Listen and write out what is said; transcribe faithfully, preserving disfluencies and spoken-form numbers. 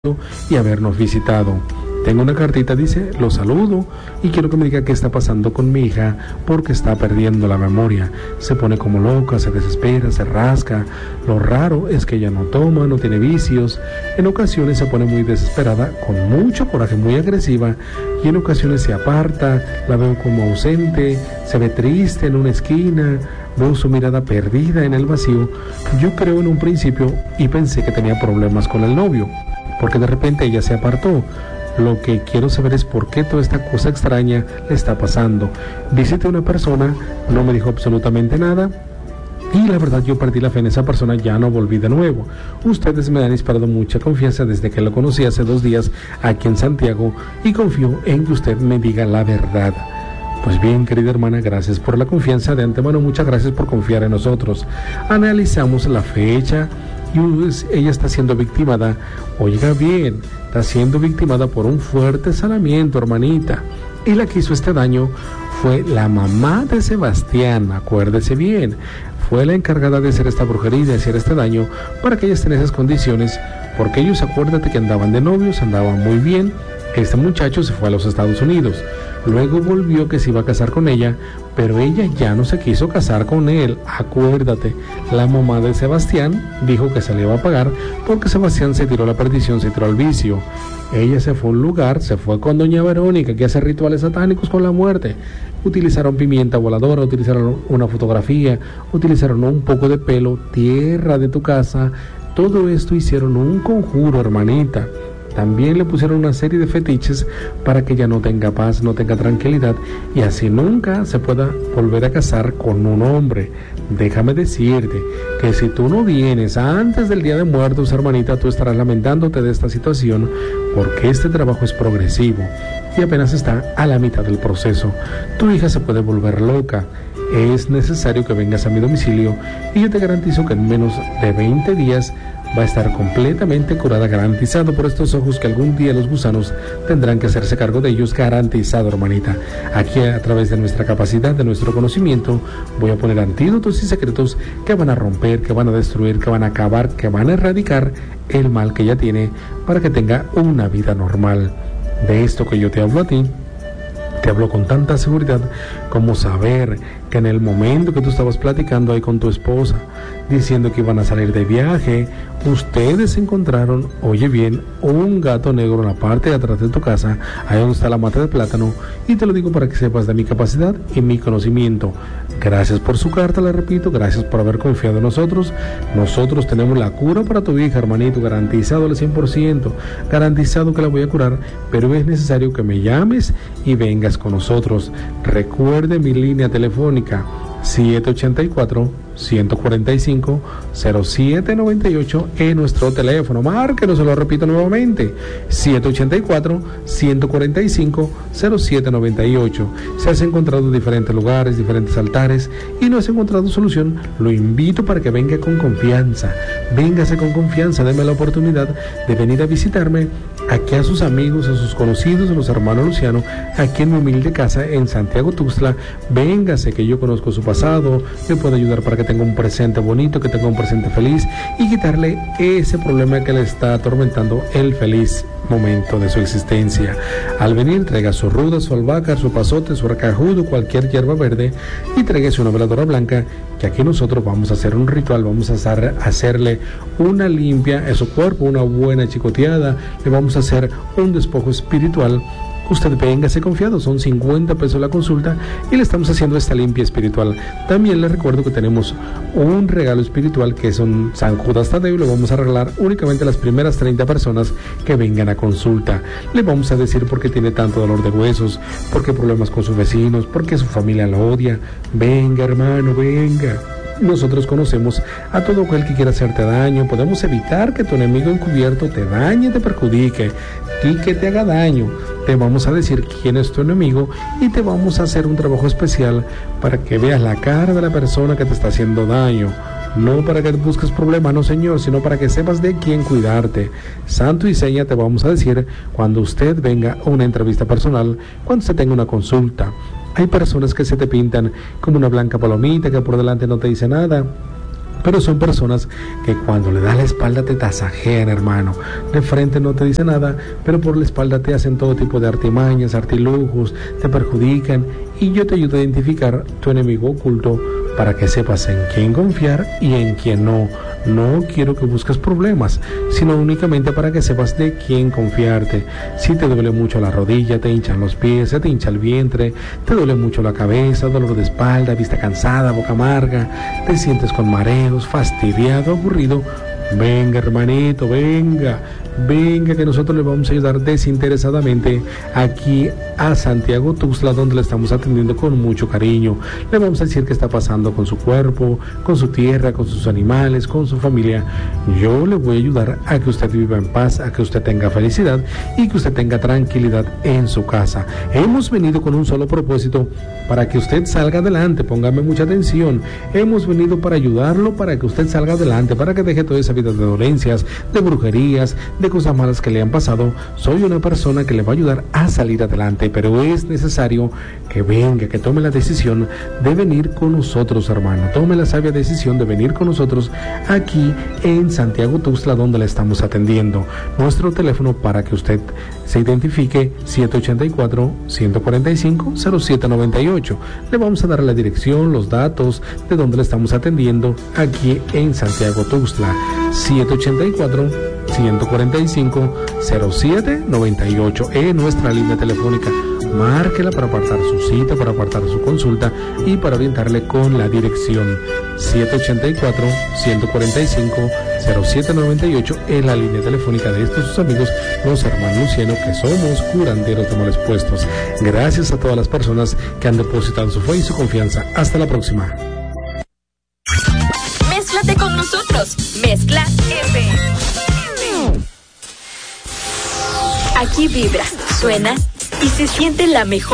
y habernos visitado. Tengo una cartita, dice, lo saludo y quiero que me diga qué está pasando con mi hija porque está perdiendo la memoria. Se pone como loca, se desespera, se rasca. Lo raro es que ella no toma, no tiene vicios. En ocasiones se pone muy desesperada, con mucho coraje, muy agresiva, y en ocasiones se aparta, la veo como ausente, se ve triste en una esquina, veo su mirada perdida en el vacío. Yo creo en un principio y pensé que tenía problemas con el novio, porque de repente ella se apartó. Lo que quiero saber es por qué toda esta cosa extraña le está pasando. Visité a una persona, no me dijo absolutamente nada y la verdad yo perdí la fe en esa persona, ya no volví de nuevo. Ustedes me han inspirado mucha confianza desde que lo conocí hace dos días aquí en Santiago y confío en que usted me diga la verdad. Pues bien, querida hermana, gracias por la confianza. De antemano, muchas gracias por confiar en nosotros. Analizamos la fecha y ella está siendo victimada, oiga bien, está siendo victimada por un fuerte sanamiento, hermanita. Y la que hizo este daño fue la mamá de Sebastián, acuérdese bien. Fue la encargada de hacer esta brujería y de hacer este daño para que ella esté en esas condiciones, porque ellos, acuérdate que andaban de novios, andaban muy bien. Este muchacho se fue a los Estados Unidos, luego volvió que se iba a casar con ella, pero ella ya no se quiso casar con él. Acuérdate, la mamá de Sebastián dijo que se le iba a pagar porque Sebastián se tiró a la perdición, se tiró al vicio. Ella se fue a un lugar, se fue con doña Verónica, que hace rituales satánicos con la muerte. Utilizaron pimienta voladora, utilizaron una fotografía, utilizaron un poco de pelo, tierra de tu casa. Todo esto hicieron un conjuro, hermanita. También le pusieron una serie de fetiches para que ella no tenga paz, no tenga tranquilidad y así nunca se pueda volver a casar con un hombre. Déjame decirte que si tú no vienes antes del Día de Muertos, hermanita, tú estarás lamentándote de esta situación porque este trabajo es progresivo y apenas está a la mitad del proceso. Tu hija se puede volver loca. Es necesario que vengas a mi domicilio y yo te garantizo que en menos de veinte días va a estar completamente curada, garantizado por estos ojos que algún día los gusanos tendrán que hacerse cargo de ellos, garantizado, hermanita. Aquí, a través de nuestra capacidad, de nuestro conocimiento, voy a poner antídotos y secretos que van a romper, que van a destruir, que van a acabar, que van a erradicar el mal que ella tiene para que tenga una vida normal. De esto que yo te hablo a ti, te hablo con tanta seguridad como saber que en el momento que tú estabas platicando ahí con tu esposa, diciendo que iban a salir de viaje, ustedes encontraron, oye bien, un gato negro en la parte de atrás de tu casa, ahí donde está la mata de plátano, y te lo digo para que sepas de mi capacidad y mi conocimiento. Gracias por su carta, le repito, gracias por haber confiado en nosotros. Nosotros tenemos la cura para tu hija, hermanito, garantizado al cien por ciento, garantizado que la voy a curar, pero es necesario que me llames y vengas con nosotros. Recuerde mi línea telefónica siete ocho cuatro, uno cuatro cinco, cero siete nueve ocho en nuestro teléfono. Márquenos, se lo repito nuevamente, siete ocho cuatro, uno cuatro cinco, cero siete nueve ocho. Si has encontrado diferentes lugares, diferentes altares y no has encontrado solución, lo invito para que venga con confianza. Véngase con confianza, déme la oportunidad de venir a visitarme aquí a sus amigos, a sus conocidos, a los hermanos Luciano, aquí en mi humilde casa en Santiago Tuxtla. Véngase, que yo conozco su pasado, me puedo ayudar para que tenga un presente bonito, que tenga un presente feliz y quitarle ese problema que le está atormentando el feliz momento de su existencia. Al venir, traiga su ruda, su albahaca, su pasote, su racajudo, cualquier hierba verde y tráigase una veladora blanca, que aquí nosotros vamos a hacer un ritual, vamos a hacer, hacerle una limpia a su cuerpo, una buena chicoteada, le vamos a hacer un despojo espiritual. Usted véngase confiado, son cincuenta pesos la consulta y le estamos haciendo esta limpia espiritual. También le recuerdo que tenemos un regalo espiritual que es un San Judas Tadeo y lo vamos a regalar únicamente a las primeras treinta personas que vengan a consulta. Le vamos a decir por qué tiene tanto dolor de huesos, por qué problemas con sus vecinos, por qué su familia lo odia. Venga, hermano, venga. Nosotros conocemos a todo aquel que quiera hacerte daño. Podemos evitar que tu enemigo encubierto te dañe, te perjudique y que te haga daño. Te vamos a decir quién es tu enemigo y te vamos a hacer un trabajo especial para que veas la cara de la persona que te está haciendo daño. No para que busques problemas, no señor, sino para que sepas de quién cuidarte. Santo y seña te vamos a decir cuando usted venga a una entrevista personal, cuando usted tenga una consulta. Hay personas que se te pintan como una blanca palomita que por delante no te dice nada. pero son personas que cuando le das la espalda te tasajean, hermano. De frente no te dice nada, pero por la espalda te hacen todo tipo de artimañas, artilujos, te perjudican, y yo te ayudo a identificar tu enemigo oculto para que sepas en quién confiar y en quién no. No quiero que busques problemas, sino únicamente para que sepas de quién confiarte. Si te duele mucho la rodilla, te hinchan los pies, se te hincha el vientre, te duele mucho la cabeza, dolor de espalda, vista cansada, boca amarga, te sientes con mareos, fastidiado, aburrido, venga, hermanito, venga, venga, que nosotros le vamos a ayudar desinteresadamente aquí a Santiago Tuxtla, donde le estamos atendiendo con mucho cariño. Le vamos a decir qué está pasando con su cuerpo, con su tierra, con sus animales, con su familia. Yo le voy a ayudar a que usted viva en paz, a que usted tenga felicidad y que usted tenga tranquilidad en su casa. Hemos venido con un solo propósito, para que usted salga adelante. Póngame mucha atención. Hemos venido para ayudarlo, para que usted salga adelante, para que deje toda esa vida de dolencias, de brujerías, de cosas malas que le han pasado. Soy una persona que le va a ayudar a salir adelante, pero es necesario que venga, que tome la decisión de venir con nosotros, hermano. Tome la sabia decisión de venir con nosotros aquí en Santiago Tuxtla, donde le estamos atendiendo. Nuestro teléfono para que usted se identifique: siete ocho cuatro, uno cuatro cinco, cero siete nueve ocho. Le vamos a dar la dirección, los datos de donde le estamos atendiendo aquí en Santiago Tuxtla. siete ocho cuatro, uno cuatro cinco, cero siete nueve ocho es nuestra línea telefónica. Márquela para apartar su cita, para apartar su consulta y para orientarle con la dirección. siete ocho cuatro, uno cuatro cinco, cero siete nueve ocho es la línea telefónica de estos sus amigos, los hermanos Luciano, que somos curanderos de males puestos. Gracias a todas las personas que han depositado su fe y su confianza. Hasta la próxima. Mézclate con nosotros. Mezcla F M. Aquí vibras, suenas y se siente la mejor